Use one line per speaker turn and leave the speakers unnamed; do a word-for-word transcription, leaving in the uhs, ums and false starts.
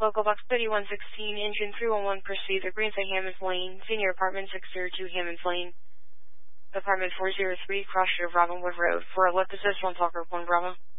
Local Box thirty-one sixteen, engine three one one, proceed to Greenside Hammonds Lane, senior apartment six zero two Hammonds Lane, apartment four zero three, cross of Robinwood Road, for a left assist one Talker one Bravo.